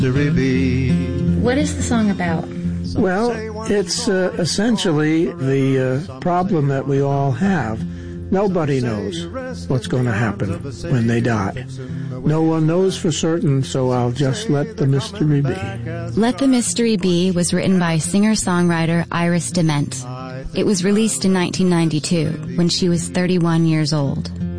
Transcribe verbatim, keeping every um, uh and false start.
mystery be? What is the song about? Well, it's uh, essentially the uh, problem that we all have. Nobody knows what's going to happen when they die. No one knows for certain, so I'll just let the mystery be. Let the Mystery Be was written by singer-songwriter Iris DeMent. It was released in nineteen ninety-two, when she was thirty-one years old.